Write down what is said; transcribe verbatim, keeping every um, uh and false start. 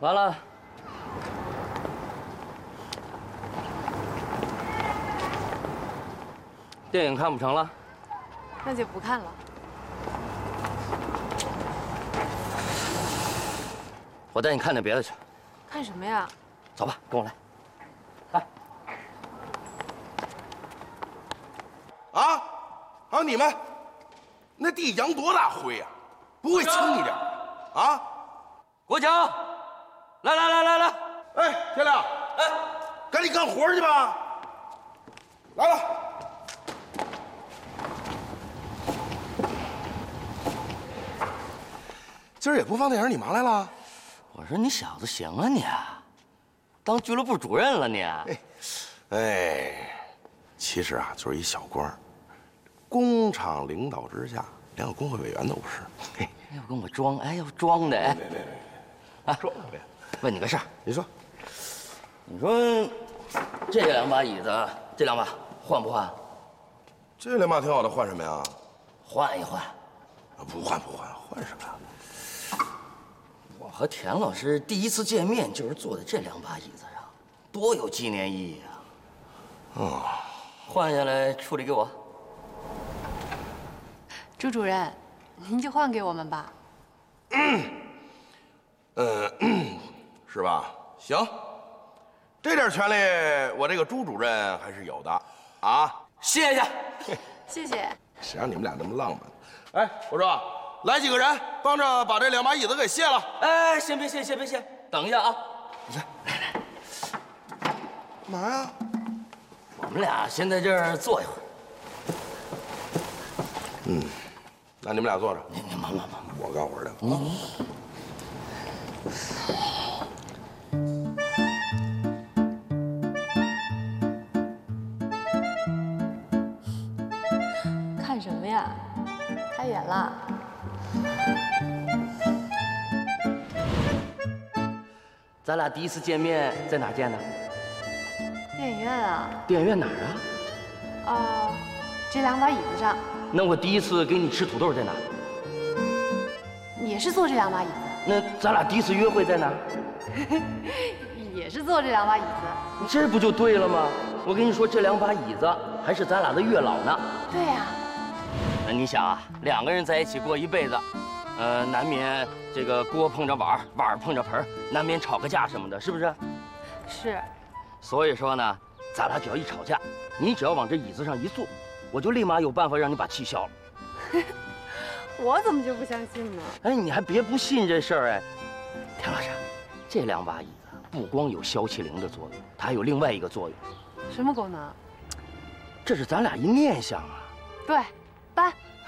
完了。电影看不成了， 那就不看了。 我带你看点别的去。 看什么呀？ 走吧，跟我来。来。 啊啊！你们那地扬多大灰呀、啊？不会轻一点啊？ 国强，来来来来来。 哎，天亮，哎，赶紧干活去吧。来了。 今儿也不放电影，你嘛来了？ 我说你小子行啊你，当俱乐部主任了你。 哎，哎，其实啊，就是一小官儿，工厂领导之下，连个工会委员都不是。嘿， 要跟我装，哎，要装的哎。 别别别别， 啊， 装呗。 问你个事儿， 你说， 你说这两把椅子，这两把换不换？ 这两把挺好的，换什么呀？ 换一换。 啊，不换不换，换什么呀？ 我和田老师第一次见面就是坐在这两把椅子上，多有纪念意义啊！ 哦， 换下来处理给我。 朱主任，您就换给我们吧。 嗯，嗯，是吧？行，这点权利我这个朱主任还是有的啊！ 谢谢， 谢谢。 谁让你们俩那么浪漫？哎，我说。 来几个人，帮着把这两把椅子给卸了。 哎，先别卸，先别卸，等一下啊！ 你来，来来，干嘛呀？ 我们俩先在这儿坐一会儿。 嗯，那你们俩坐着。 你你忙忙忙， 我干活去。 嗯。看什么呀？太远了。 咱俩第一次见面在哪儿见的？ 电影院啊。 电影院哪儿啊？ 啊，这两把椅子上。 那我第一次给你吃土豆在哪儿？ 也是坐这两把椅子。 那咱俩第一次约会在哪儿？ 也是坐这两把椅子。 这不就对了吗？我跟你说，这两把椅子还是咱俩的月老呢。 对呀。 那你想啊，两个人在一起过一辈子。 呃，难免这个锅碰着碗，碗碰着盆，难免吵个架什么的，是不是？ 是。 所以说呢，咱俩只要一吵架，你只要往这椅子上一坐，我就立马有办法让你把气消了。 我怎么就不相信呢？ 哎，你还别不信这事儿哎，田老师，这两把椅子不光有消气灵的作用，它还有另外一个作用。 什么功能？ 这是咱俩一念想啊。 对，搬。